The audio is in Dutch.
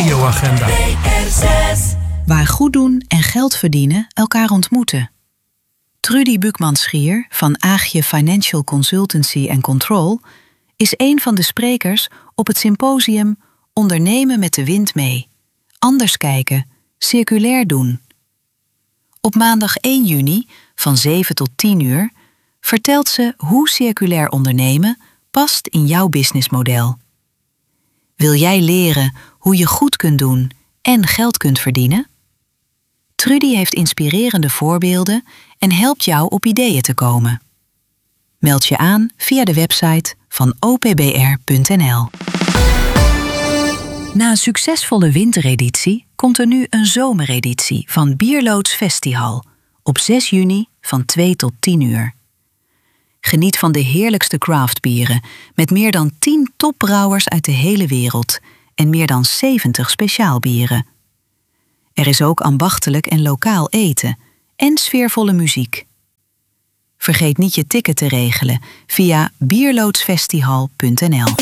regioagenda. Waar goed doen en geld verdienen elkaar ontmoeten. Trudy Bukman-Schier van Aagje Financial Consultancy and Control is een van de sprekers op het symposium Ondernemen met de wind mee. Anders kijken, circulair doen. Op maandag 1 juni van 7 tot 10 uur vertelt ze hoe circulair ondernemen past in jouw businessmodel. Wil jij leren hoe je goed kunt doen en geld kunt verdienen? Trudy heeft inspirerende voorbeelden en helpt jou op ideeën te komen. Meld je aan via de website van opbr.nl. Na een succesvolle wintereditie komt er nu een zomereditie van Bierloods Festihal op 6 juni van 2 tot 10 uur. Geniet van de heerlijkste craftbieren met meer dan 10 topbrouwers uit de hele wereld en meer dan 70 speciaalbieren. Er is ook ambachtelijk en lokaal eten en sfeervolle muziek. Vergeet niet je ticket te regelen via bierloodsfestival.nl.